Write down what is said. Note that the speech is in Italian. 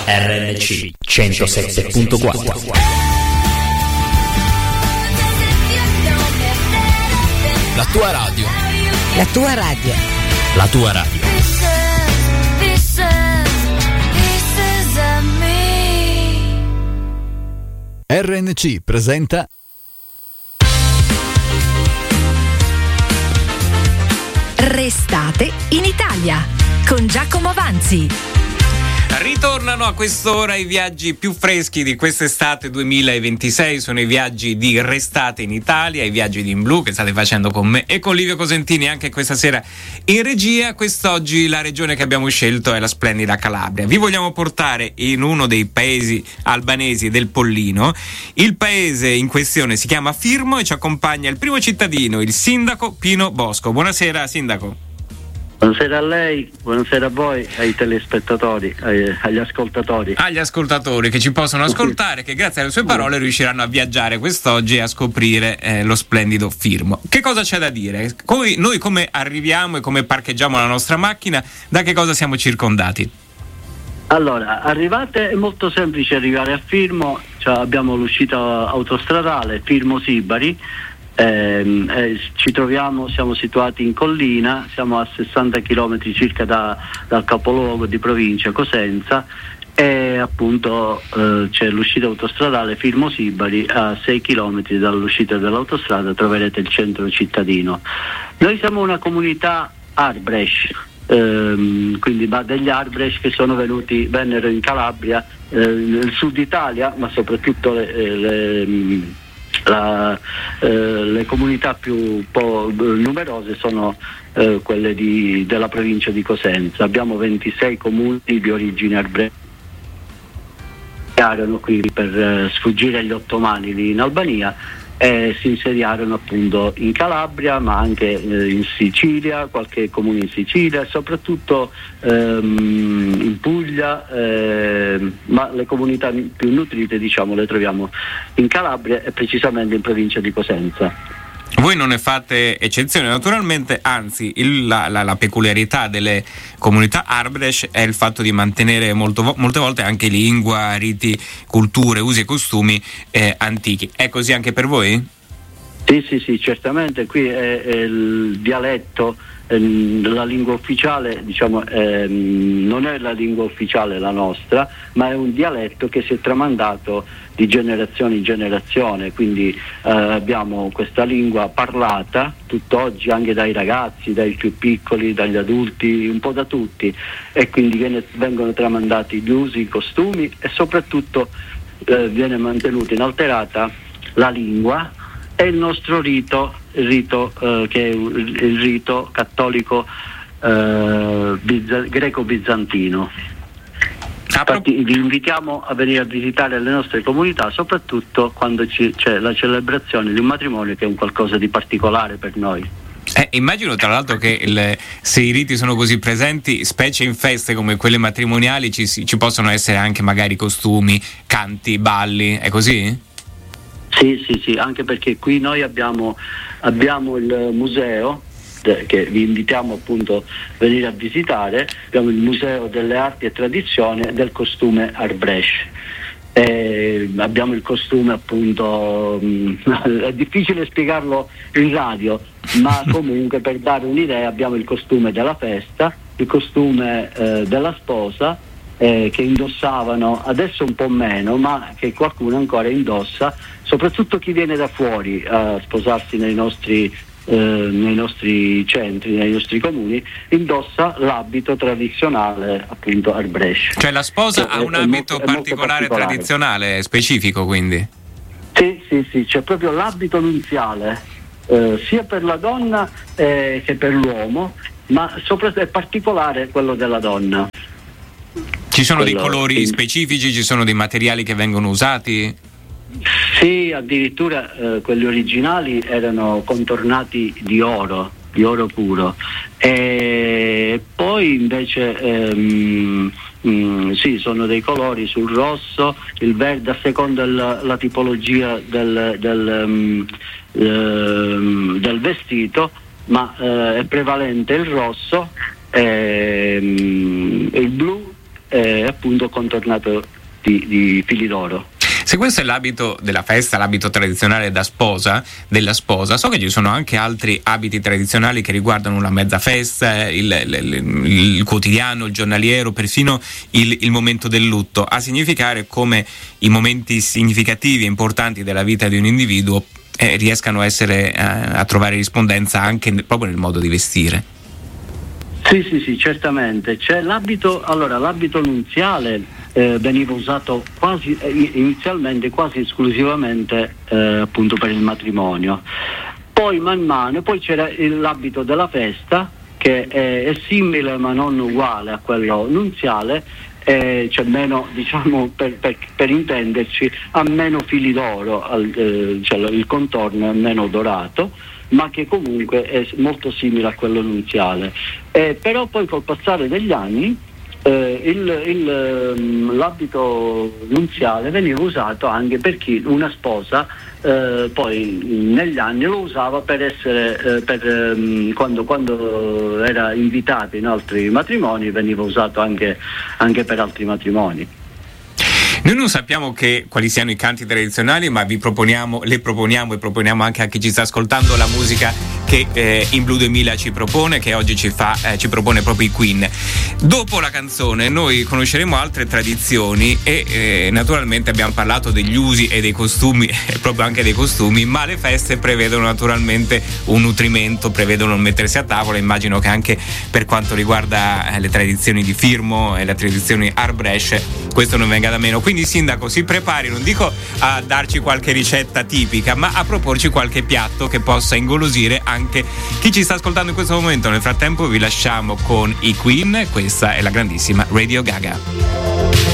RNC 107.4. La tua radio. La tua radio. La tua radio. RNC presenta Restate in Italia con Giacomo Avanzi. Ritornano a quest'ora i viaggi più freschi di quest'estate 2026, sono i viaggi di Restate in Italia, i viaggi di In Blu che state facendo con me e con Livio Cosentini anche questa sera in regia. Quest'oggi la regione che abbiamo scelto è la splendida Calabria. Vi vogliamo portare in uno dei paesi albanesi del Pollino. Il paese in questione si chiama Firmo e ci accompagna il primo cittadino, il sindaco Pino Bosco. Buonasera sindaco. Buonasera a lei, buonasera a voi, ai telespettatori, agli ascoltatori. Agli ascoltatori che ci possono ascoltare, che grazie alle sue parole riusciranno a viaggiare quest'oggi e a scoprire lo splendido Firmo. Che cosa c'è da dire? Noi come arriviamo e come parcheggiamo la nostra macchina? Da che cosa siamo circondati? Allora, è molto semplice arrivare a Firmo, cioè abbiamo l'uscita autostradale Firmo-Sibari. Ci troviamo, siamo situati in collina, siamo a 60 km circa dal capoluogo di provincia Cosenza e appunto c'è l'uscita autostradale Firmo-Sibari. A 6 km dall'uscita dell'autostrada troverete il centro cittadino. Noi siamo una comunità Arbresh, quindi degli Arbresh che vennero in Calabria, nel sud Italia, ma soprattutto le comunità più numerose sono quelle della provincia di Cosenza. Abbiamo 26 comuni di origine arbrescia che erano qui per sfuggire agli ottomani lì in Albania e si insediarono appunto in Calabria, ma anche in Sicilia, qualche comune in Sicilia e soprattutto in Puglia, ma le comunità più nutrite le troviamo in Calabria e precisamente in provincia di Cosenza. Voi non ne fate eccezione naturalmente, anzi la peculiarità delle comunità Arbresh è il fatto di mantenere molte volte anche lingua, riti, culture, usi e costumi antichi. È così anche per voi? Sì, certamente. Qui è il dialetto, la lingua ufficiale non è la lingua ufficiale la nostra, ma è un dialetto che si è tramandato di generazione in generazione, quindi abbiamo questa lingua parlata tutt'oggi anche dai ragazzi, dai più piccoli, dagli adulti, un po' da tutti, e quindi vengono tramandati gli usi, i costumi e soprattutto viene mantenuta inalterata la lingua e il nostro rito che è il rito cattolico greco-bizantino. Infatti vi invitiamo a venire a visitare le nostre comunità, soprattutto quando c'è la celebrazione di un matrimonio, che è un qualcosa di particolare per noi. Immagino tra l'altro che se i riti sono così presenti, specie in feste come quelle matrimoniali, ci possono essere anche magari costumi, canti, balli, è così? Sì, anche perché qui noi abbiamo il museo che vi invitiamo appunto a venire a visitare. Abbiamo il Museo delle Arti e Tradizioni del costume Arbresh. Abbiamo il costume appunto, è difficile spiegarlo in radio, ma comunque per dare un'idea abbiamo il costume della festa, il costume della sposa, che indossavano, adesso un po' meno, ma che qualcuno ancora indossa, soprattutto chi viene da fuori a sposarsi nei nostri centri, nei nostri comuni, indossa l'abito tradizionale appunto Arbresh. Cioè la sposa ha un abito particolare, tradizionale, specifico, quindi? Sì, c'è proprio l'abito nuziale, sia per la donna che per l'uomo, ma soprattutto è particolare quello della donna. Ci sono dei colori specifici, ci sono dei materiali che vengono usati? Sì, addirittura quelli originali erano contornati di oro puro, e poi invece sì, sono dei colori sul rosso, il verde a seconda la tipologia del vestito, ma è prevalente il rosso, il blu appunto contornato di fili d'oro. Se questo è l'abito della festa, l'abito tradizionale della sposa, so che ci sono anche altri abiti tradizionali che riguardano la mezza festa, il quotidiano, il giornaliero, persino il momento del lutto, a significare come i momenti significativi e importanti della vita di un individuo riescano a trovare rispondenza anche proprio nel modo di vestire. Sì, certamente. C'è l'abito nunziale veniva usato inizialmente quasi esclusivamente appunto per il matrimonio. Poi man mano c'era l'abito della festa, che è simile ma non uguale a quello nunziale, c'è meno, diciamo, per intenderci, ha meno fili d'oro, cioè il contorno è meno dorato, ma che comunque è molto simile a quello nunziale. Però poi col passare degli anni l'abito nunziale veniva usato anche per chi una sposa poi negli anni lo usava per essere quando era invitata in altri matrimoni, veniva usato anche per altri matrimoni. Noi non sappiamo quali siano i canti tradizionali, ma le proponiamo e proponiamo anche a chi ci sta ascoltando la musica che In Blu 2000 ci propone, che oggi ci propone proprio i Queen. Dopo la canzone noi conosceremo altre tradizioni e naturalmente abbiamo parlato degli usi e dei costumi, e proprio anche dei costumi, ma le feste prevedono naturalmente un nutrimento, prevedono il mettersi a tavola. Immagino che anche per quanto riguarda le tradizioni di Firmo e le tradizioni Arbresh questo non venga da meno. Quindi sindaco, si prepari, non dico a darci qualche ricetta tipica, ma a proporci qualche piatto che possa ingolosire anche chi ci sta ascoltando in questo momento. Nel frattempo vi lasciamo con i Queen, questa è la grandissima Radio Gaga.